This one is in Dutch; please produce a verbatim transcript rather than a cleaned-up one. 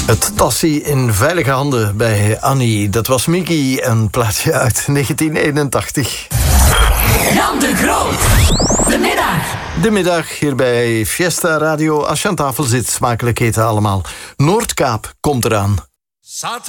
Het tassie in veilige handen bij Annie. Dat was Mickey, een plaatje uit negentien eenentachtig. Jan de Groot, de middag. De middag hier bij Fiesta Radio. Als je aan tafel zit, smakelijk eten allemaal. Noordkaap komt eraan.